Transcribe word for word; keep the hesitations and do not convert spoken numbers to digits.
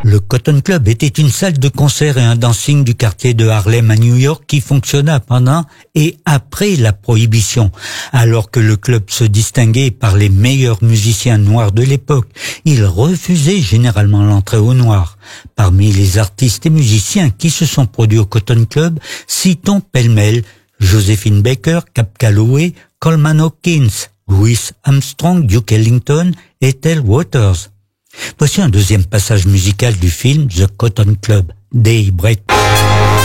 Le Cotton Club était une salle de concert et un dancing du quartier de Harlem à New York qui fonctionna pendant et après la Prohibition. Alors que le club se distinguait par les meilleurs musiciens noirs de l'époque, il refusait généralement l'entrée aux noirs. Parmi les artistes et musiciens qui se sont produits au Cotton Club, citons pêle-mêle Josephine Baker, Cab Calloway, Coleman Hawkins, Louis Armstrong, Duke Ellington et Ethel Waters. Voici un deuxième passage musical du film The Cotton Club, Daybreak.